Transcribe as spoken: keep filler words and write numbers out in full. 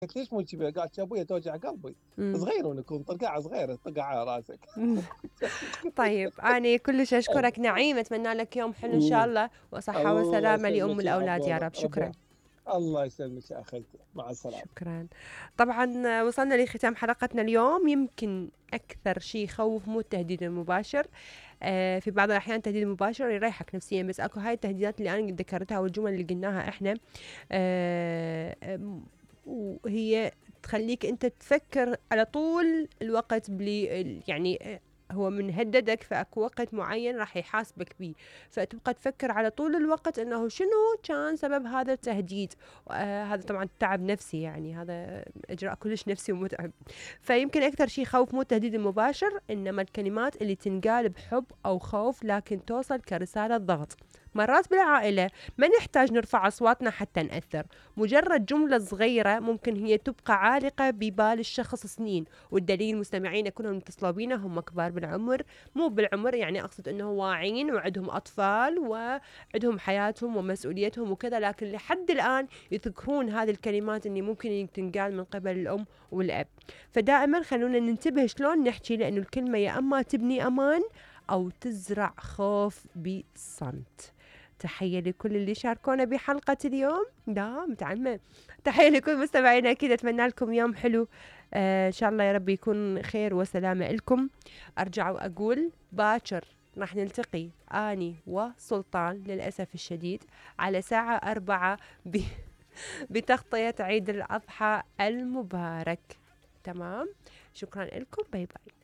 قلت ليش مو كذي؟ قالت يا ابوي توجع قلبي. إمم. صغير ونكون طرقعه صغيره طقع على راسك. طيب أنا كلش أشكرك نعيم، أتمنى لك يوم حلو إن شاء إمم. الله، وصحة الله وسلامة لأم يسلمك يا الأولاد يا عبالة، رب، شكرًا. ربي الله يسلمك يا أخوتي، مع السلامة. شكرًا. طبعًا وصلنا لختام حلقتنا اليوم، يمكن أكثر شي يخوّف مو التهديد المباشر، آآ في بعض الأحيان التهديد المباشر يريحك نفسيًا، بس أكو هاي التهديدات اللي أنا ذكرتها والجمل اللي قلناها إحنا، آآ آمم وهي تخلّيك أنت تفكّر على طول الوقت بلي ال يعني آآ هو من هدّدك فأكو وقت معيّن راح يحاسبك بيه، فتبقى تفكّر على طول الوقت إنه شنو كان سبب هذا التهديد، آآ هذا طبعًا تعب نفسي يعني، هذا إجراء كلش نفسي ومتعب. فيمكن أكثر شي يخوّف مو التهديد المباشر، إنما الكلمات اللي تنقال بحب أو خوف لكن توصل كرسالة ضغط. مرات بالعائلة ما نحتاج نرفع أصواتنا حتى نأثّر، مجرد جملة صغيرة ممكن هي تبقى عالقة ببال الشخص سنين، والدليل مستمعينا كلهم اتصلوا بينا هم كبار بالعمر، مو بالعمر يعني أقصد إنه واعيين وعندهم أطفال وعندهم حياتهم ومسؤوليتهم وكذا، لكن لحد الآن يذكرون هذه الكلمات اللي ممكن تنقال من قبل الأم والأب. فدائما خلونا ننتبه شلون نحكي، لأنه الكلمة يا أما تبني أمان أو تزرع خوف بصمت. تحية لكل اللي شاركونا بحلقة اليوم، لا متعلمة. تحية لكل مستمعينا، أكيد أتمنى لكم يوم حلو، آه إن شاء الله يا رب يكون خير وسلامة لكم. أرجع وأقول باكر راح نلتقي آني وسلطان للأسف الشديد على ساعة أربعة ب... بتغطية عيد الأضحى المبارك. تمام، شكرا لكم، باي باي.